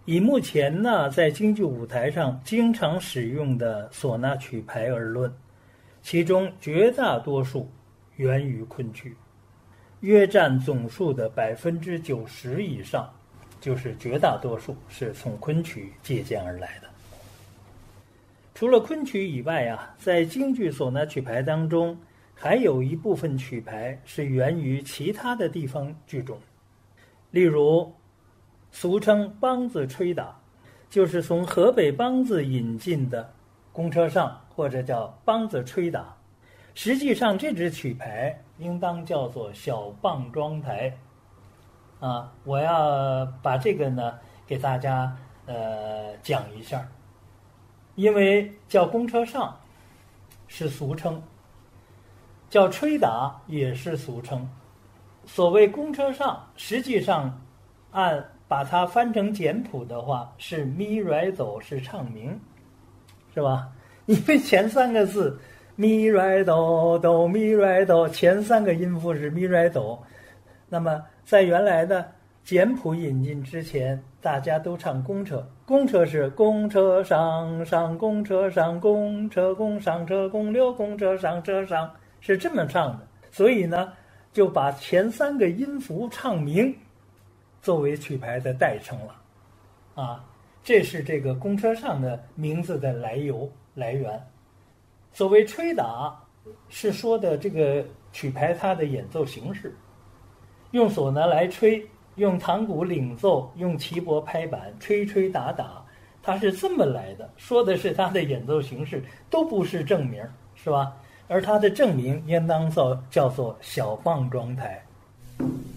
以目前呢在京剧舞台上经常使用的唢呐曲牌而论，其中绝大多数源于昆曲，约占总数的90%以上，就是绝大多数是从昆曲借鉴而来的。除了昆曲以外啊，在京剧唢呐曲牌当中，还有一部分曲牌是源于其他的地方剧种，例如俗称梆子吹打，就是从河北梆子引进的公车上，或者叫梆子吹打。实际上这支曲牌应当叫做小棒庄台啊，我要把这个呢给大家讲一下，因为叫公车上是俗称，叫吹打也是俗称。所谓公车上，实际上按把它翻成简谱的话是咪来哆是唱名，是吧？因为前3个字咪来哆哆咪来哆，前3个音符是咪来哆。那么在原来的简谱引进之前，大家都唱公车，公车是公车上上公车上公车公上车公溜公车上车上，是这么唱的。所以呢就把前3个音符唱名作为曲牌的代称了啊，这是这个公车上的名字的来源。所谓吹打是说的这个曲牌它的演奏形式，用唢呐来吹，用堂鼓领奏，用旗拨拍板，吹吹打打，它是这么来的，说的是它的演奏形式，都不是正名，是吧？而它的正名应当叫做小棒庄台。